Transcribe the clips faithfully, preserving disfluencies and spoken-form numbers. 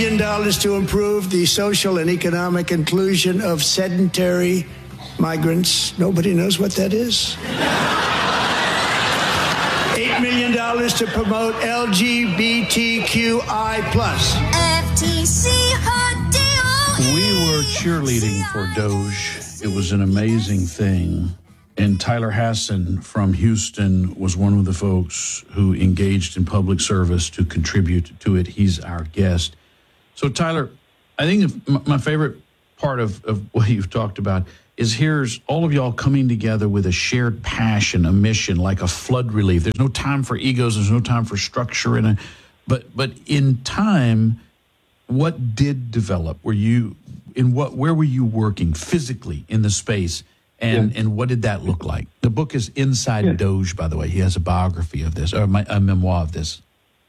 Dollars to improve the social and economic inclusion of sedentary migrants. Nobody knows what that is. Eight million dollars to promote L G B T Q I plus. F T C hot deal. We were cheerleading for Doge. It was an amazing thing. And Tyler Hasson from Houston was one of the folks who engaged in public service to contribute to it. He's our guest. So, Tyler, I think my favorite part of, of what you've talked about is here's all of y'all coming together with a shared passion, a mission, like a flood relief. There's no time for egos. There's no time for structure. In a, but but in time, what did develop? Were you in what? Where were you working physically in the space? And yeah. and what did that look like? The book is Inside yeah. Doge, by the way. He has a biography of this, or my, a memoir of this.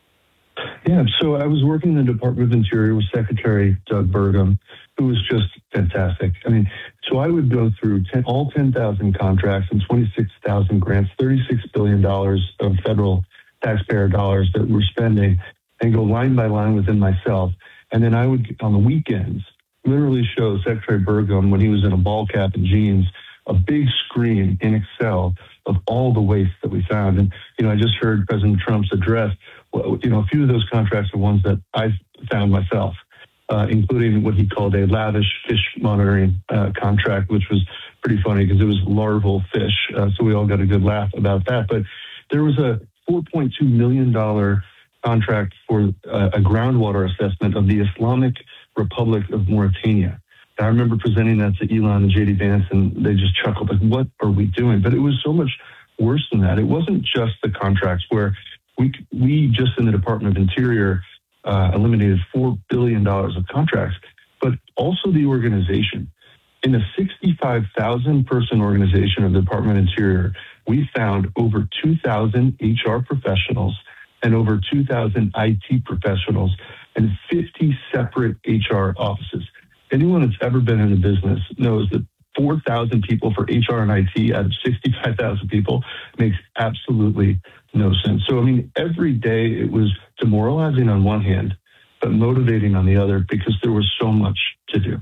Yeah, so I was working in the Department of Interior with Secretary Doug Burgum, who was just fantastic. I mean, so I would go through ten, all ten thousand contracts and twenty-six thousand grants, thirty-six billion dollars of federal taxpayer dollars that we're spending, and go line by line within myself. And then I would, on the weekends, literally show Secretary Burgum, when he was in a ball cap and jeans, a big screen in Excel of all the waste that we found. And, you know, I just heard President Trump's address. Well, you know, a few of those contracts are ones that I found myself, uh, including what he called a lavish fish monitoring uh, contract, which was pretty funny because it was larval fish. Uh, so we all got a good laugh about that. But there was a four point two million dollars contract for uh, a groundwater assessment of the Islamic Republic of Mauritania. I remember presenting that to Elon and J D Vance, and they just chuckled, like, what are we doing? But it was so much worse than that. It wasn't just the contracts where we, we just in the Department of Interior uh, eliminated four billion dollars of contracts, but also the organization. In a sixty-five thousand person organization of the Department of Interior, we found over two thousand H R professionals and over two thousand I T professionals and fifty separate H R offices. Anyone that's ever been in the business knows that four thousand people for H R and I T out of sixty-five thousand people makes absolutely no sense. So, I mean, every day it was demoralizing on one hand, but motivating on the other because there was so much to do.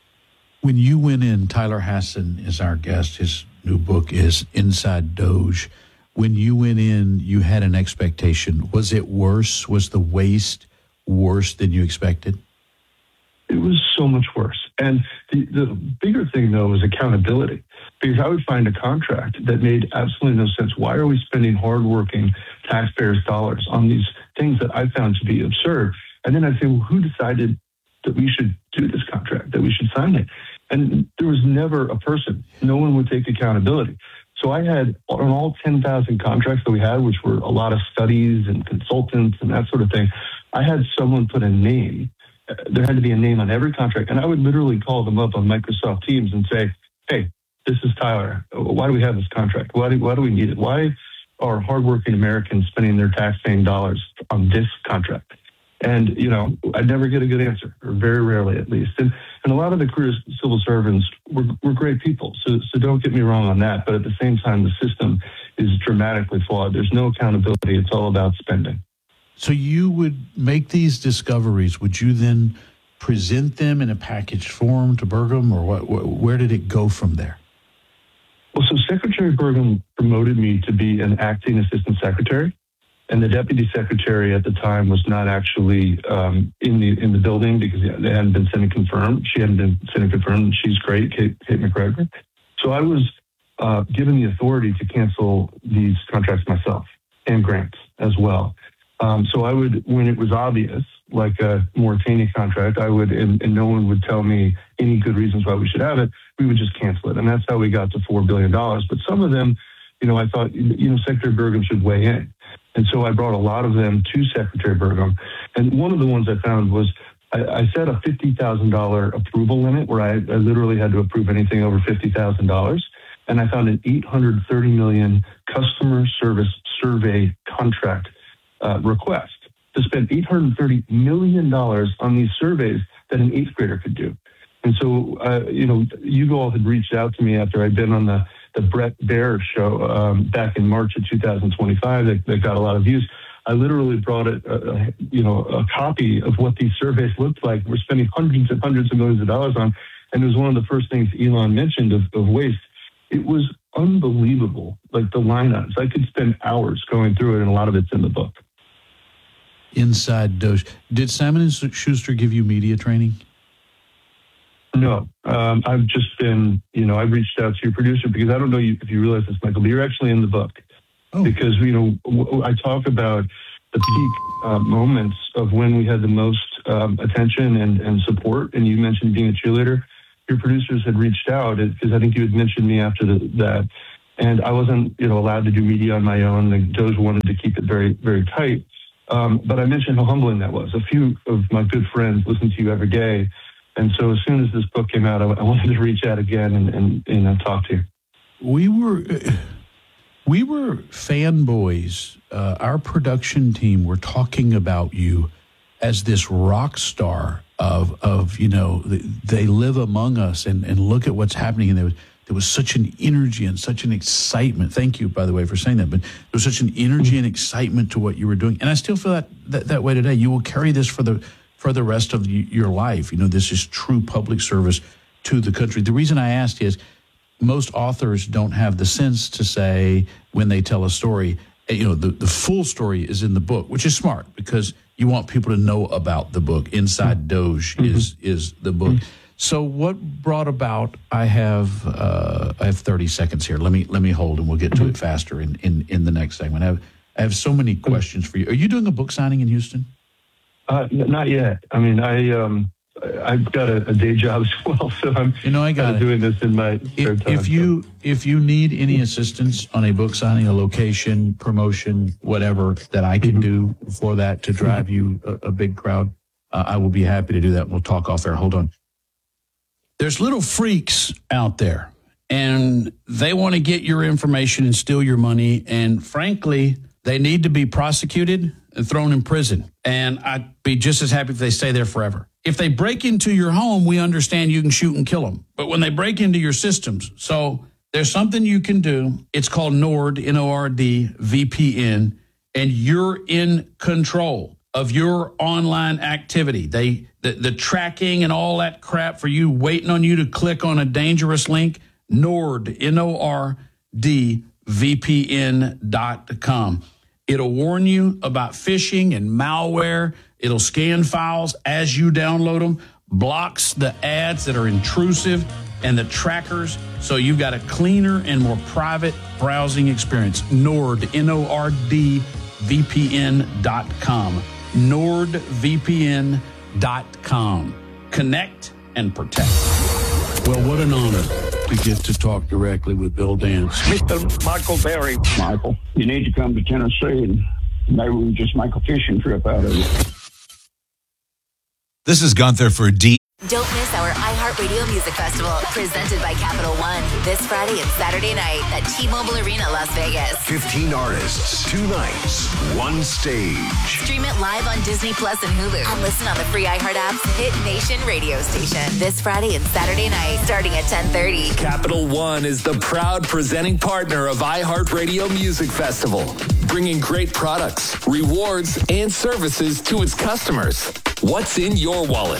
When you went in, Tyler Hasson is our guest. His new book is Inside Doge. When you went in, you had an expectation. Was it worse? Was the waste worse than you expected? It was so much worse. And the, the bigger thing, though, was accountability. Because I would find a contract that made absolutely no sense. Why are we spending hardworking taxpayers' dollars on these things that I found to be absurd? And then I'd say, well, who decided that we should do this contract, that we should sign it? And there was never a person. No one would take accountability. So I had, on all ten thousand contracts that we had, which were a lot of studies and consultants and that sort of thing, I had someone put a name. There had to be a name on every contract. And I would literally call them up on Microsoft Teams and say, hey, this is Tyler. Why do we have this contract? Why do, why do we need it? Why are hardworking Americans spending their tax-paying dollars on this contract? And, you know, I'd never get a good answer, or very rarely at least. And, and a lot of the career civil servants were, were great people. So, so don't get me wrong on that. But at the same time, the system is dramatically flawed. There's no accountability. It's all about spending. So you would make these discoveries. Would you then present them in a packaged form to Burgum, or what, where did it go from there? Well, so Secretary Burgum promoted me to be an acting assistant secretary, and the deputy secretary at the time was not actually um, in the in the building because they hadn't been Senate confirmed. She hadn't been Senate confirmed. She's great, Kate, Kate McGregor. So I was uh, given the authority to cancel these contracts myself and grants as well. Um, so I would, when it was obvious, like a Mauritania contract, I would, and, and no one would tell me any good reasons why we should have it, we would just cancel it. And that's how we got to four billion dollars. But some of them, you know, I thought, you know, Secretary Burgum should weigh in. And so I brought a lot of them to Secretary Burgum. And one of the ones I found was I, I set a fifty thousand dollars approval limit where I, I literally had to approve anything over fifty thousand dollars. And I found an eight hundred thirty million dollars customer service survey contract Uh, request to spend eight hundred thirty million dollars on these surveys that an eighth grader could do. And so, uh, you know, you all had reached out to me after I'd been on the, the Brett Baer show um, back in March of two thousand twenty-five that, that got a lot of views. I literally brought it, uh, you know, a copy of what these surveys looked like. We're spending hundreds and hundreds of millions of dollars on, and it was one of the first things Elon mentioned of, of waste. It was unbelievable, like the line items. I could spend hours going through it, and a lot of it's in the book. Inside Doge. Did Simon and Schuster give you media training? No, um, I've just been, you know, I reached out to your producer because I don't know if you realize this, Michael, but you're actually in the book. Oh. Because, you know, I talk about the peak uh, moments of when we had the most um, attention and, and support. And you mentioned being a cheerleader. Your producers had reached out because I think you had mentioned me after the, that. And I wasn't, you know, allowed to do media on my own. The Doge wanted to keep it very, very tight. Um, but I mentioned how humbling that was. A few of my good friends listen to you every day. And so as soon as this book came out, I, I wanted to reach out again and, and, and uh, talk to you. We were... Uh... We were fanboys. Uh, our production team were talking about you as this rock star of, of you know, they live among us and, and look at what's happening. And there was, there was such an energy and such an excitement. Thank you, by the way, for saying that. But there was such an energy and excitement to what you were doing. And I still feel that, that, that way today. You will carry this for the, for the rest of your life. You know, this is true public service to the country. The reason I asked is, most authors don't have the sense to say when they tell a story, you know, the, the full story is in the book, which is smart because you want people to know about the book. Inside Doge mm-hmm. is is the book. Mm-hmm. So what brought about? I have uh, I have thirty seconds here. Let me let me hold, and we'll get to mm-hmm. it faster in, in, in the next segment. I have I have so many questions for you. Are you doing a book signing in Houston? Uh, not yet. I mean, I. Um... I've got a, a day job as well, so I'm you know I got doing this in my spare if, time. If you so. if you need any assistance on a book signing, a location, promotion, whatever that I can mm-hmm. do for that to drive you a, a big crowd, uh, I will be happy to do that. We'll talk off air. Hold on. There's little freaks out there, and they want to get your information and steal your money, and frankly, they need to be prosecuted and thrown in prison. And I'd be just as happy if they stay there forever. If they break into your home, we understand you can shoot and kill them. But when they break into your systems, so there's something you can do. It's called Nord, N O R D, V P N, and you're in control of your online activity. They the, the tracking and all that crap for you, waiting on you to click on a dangerous link, Nord, N O R D, V P N dot com. It'll warn you about phishing and malware. It'll scan files as you download them, blocks the ads that are intrusive and the trackers, so you've got a cleaner and more private browsing experience. Nord, N O R D, V P N dot com. Nord V P N dot com. Connect and protect. Well, what an honor to get to talk directly with Bill Dance. Mister Michael Berry. Michael, you need to come to Tennessee and maybe we can just make a fishing trip out of it. This is Gunther for D. Don't miss our iHeartRadio Music Festival, presented by Capital One, this Friday and Saturday night at T-Mobile Arena, Las Vegas. fifteen artists, two nights, one stage. Stream it live on Disney Plus and Hulu. And listen on the free iHeart app's Hit Nation radio station. This Friday and Saturday night, starting at ten thirty. Capital One is the proud presenting partner of iHeartRadio Music Festival, bringing great products, rewards, and services to its customers. What's in your wallet?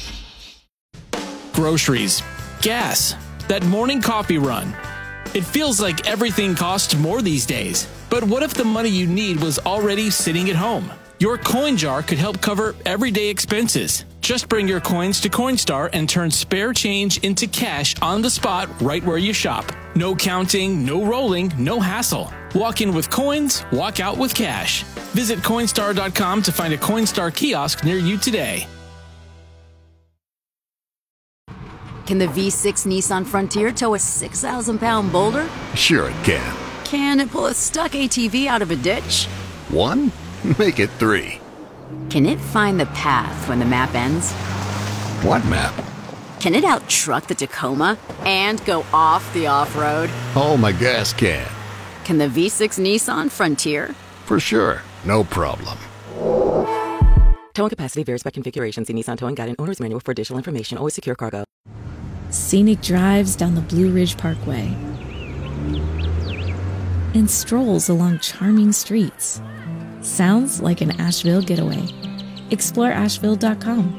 Groceries, gas, that morning coffee run. It feels like everything costs more these days. But what if the money you need was already sitting at home? Your coin jar could help cover everyday expenses. Just bring your coins to Coinstar and turn spare change into cash on the spot right where you shop. No counting, no rolling, no hassle. Walk in with coins, walk out with cash. Visit Coinstar dot com to find a Coinstar kiosk near you today. Can the V six Nissan Frontier tow a six thousand pound boulder? Sure it can. Can it pull a stuck A T V out of a ditch? One? Make it three. Can it find the path when the map ends? What map? Can it out-truck the Tacoma and go off the off-road? Oh, my gas can. Can the V six Nissan Frontier? For sure. No problem. Towing capacity varies by configuration. See Nissan Towing Guide and Owner's Manual for additional information. Always secure cargo. Scenic drives down the Blue Ridge Parkway and strolls along charming streets. Sounds like an Asheville getaway. Explore Asheville dot com.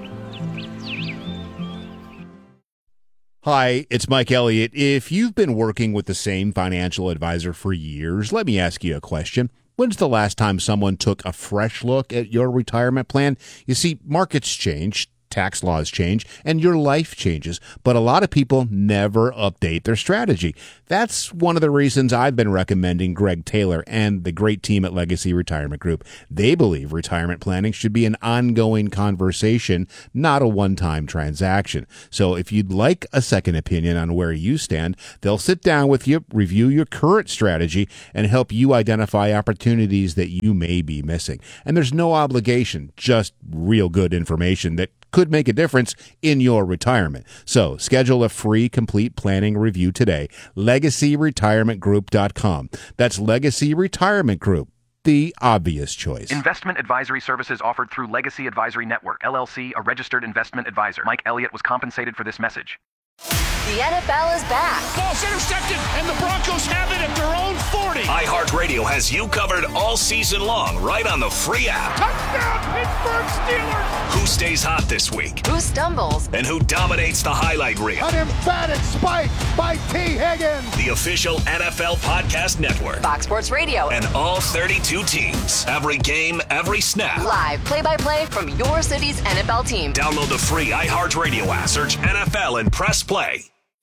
Hi, it's Mike Elliott. If you've been working with the same financial advisor for years, let me ask you a question. When's the last time someone took a fresh look at your retirement plan? You see, markets change, tax laws change, and your life changes, but a lot of people never update their strategy. That's one of the reasons I've been recommending Greg Taylor and the great team at Legacy Retirement Group. They believe retirement planning should be an ongoing conversation, not a one-time transaction. So if you'd like a second opinion on where you stand, they'll sit down with you, review your current strategy, and help you identify opportunities that you may be missing. And there's no obligation, just real good information that could make a difference in your retirement. So schedule a free complete planning review today. legacy retirement group dot com. That's Legacy Retirement Group, the obvious choice. Investment advisory services offered through Legacy Advisory Network, L L C, a registered investment advisor. Mike Elliott was compensated for this message. The N F L is back. Ball's intercepted, and the Broncos have it at their own forty. iHeartRadio has you covered all season long, right on the free app. Touchdown, Pittsburgh Steelers! Who stays hot this week? Who stumbles? And who dominates the highlight reel? An emphatic spike by T. Higgins. The official N F L podcast network. Fox Sports Radio. And all thirty-two teams. Every game, every snap. Live play-by-play from your city's N F L team. Download the free iHeartRadio app. Search N F L and press play.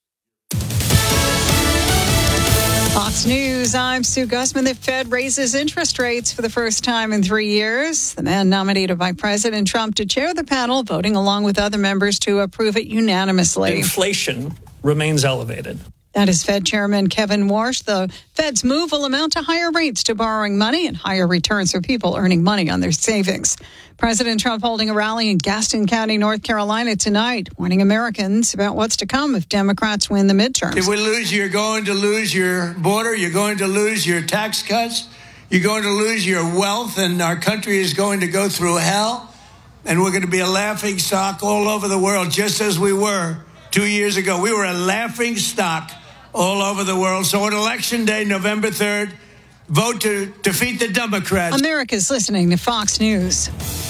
Fox News, I'm Sue Gussman. The Fed raises interest rates for the first time in three years. The man nominated by President Trump to chair the panel, voting along with other members to approve it unanimously. Inflation remains elevated. That is Fed Chairman Kevin Warsh. The Fed's move will amount to higher rates to borrowing money and higher returns for people earning money on their savings. President Trump holding a rally in Gaston County, North Carolina tonight, warning Americans about what's to come if Democrats win the midterms. If we lose, you're going to lose your border. You're going to lose your tax cuts. You're going to lose your wealth, and our country is going to go through hell. And we're going to be a laughing stock all over the world, just as we were two years ago. We were a laughing stock all over the world. So on Election Day, November third, vote to defeat the Democrats. America's listening to Fox News.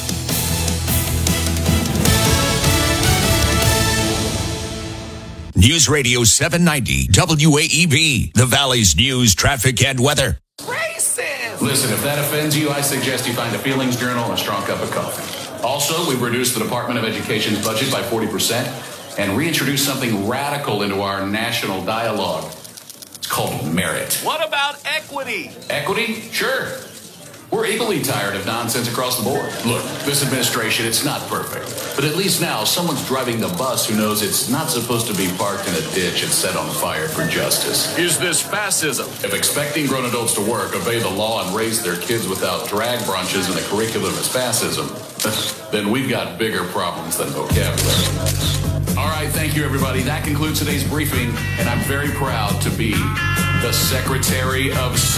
News Radio seven ninety W A E B, the Valley's news, traffic, and weather. Racist! Listen, if that offends you, I suggest you find a feelings journal and a strong cup of coffee. Also, we've reduced the Department of Education's budget by forty percent and reintroduced something radical into our national dialogue. It's called merit. What about equity? Equity? Sure. We're equally tired of nonsense across the board. Look, this administration, it's not perfect. But at least now, someone's driving the bus who knows it's not supposed to be parked in a ditch and set on fire for justice. Is this fascism? If expecting grown adults to work, obey the law, and raise their kids without drag brunches and the curriculum is fascism, then we've got bigger problems than vocabulary. All right, thank you, everybody. That concludes today's briefing, and I'm very proud to be the Secretary of